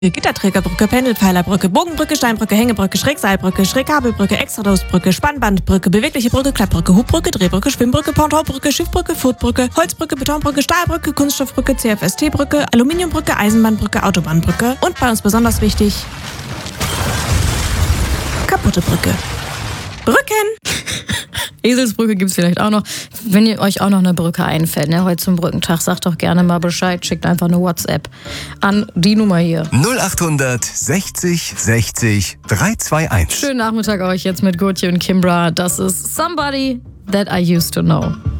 Gitterträgerbrücke, Pendelpfeilerbrücke, Bogenbrücke, Steinbrücke, Hängebrücke, Schrägseilbrücke, Schrägkabelbrücke, Extradosbrücke, Spannbandbrücke, bewegliche Brücke, Klappbrücke, Hubbrücke, Drehbrücke, Schwimmbrücke, Pontonbrücke, Schiffbrücke, Footbrücke, Holzbrücke, Betonbrücke, Stahlbrücke, Kunststoffbrücke, CFST-Brücke, Aluminiumbrücke, Eisenbahnbrücke, Autobahnbrücke und bei uns besonders wichtig, kaputte Brücke. Brücken! Eselsbrücke gibt's vielleicht auch noch. Wenn ihr euch auch noch eine Brücke einfällt, ne, heute zum Brückentag, sagt doch gerne mal Bescheid, schickt einfach eine WhatsApp an die Nummer hier. 0800 60 60 321. Schönen Nachmittag euch jetzt mit Gotje und Kimbra. Das ist Somebody That I Used to Know.